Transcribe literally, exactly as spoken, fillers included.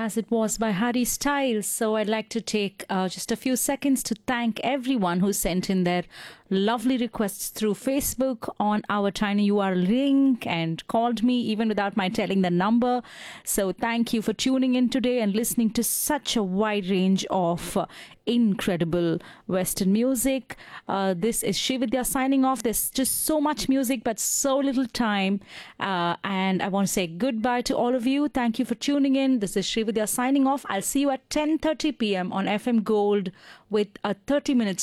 as it was by Harry Styles. So I'd like to take uh, just a few seconds to thank everyone who sent in their lovely requests through Facebook on our Tiny U R L link and called me even without my telling the number. So thank you for tuning in today and listening to such a wide range of uh, incredible Western music. Uh, this is Srividya signing off. There's just so much music but so little time. Uh, and I want to say goodbye to all of you. Thank you for tuning in. This is Srividya signing off. I'll see you at ten thirty p.m. on F M Gold with a thirty minutes